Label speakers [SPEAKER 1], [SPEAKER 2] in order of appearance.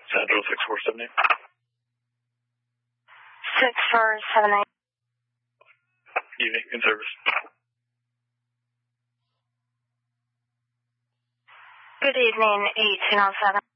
[SPEAKER 1] Central 6478.
[SPEAKER 2] 6478.
[SPEAKER 1] Evening, in service.
[SPEAKER 2] Good evening, 1807.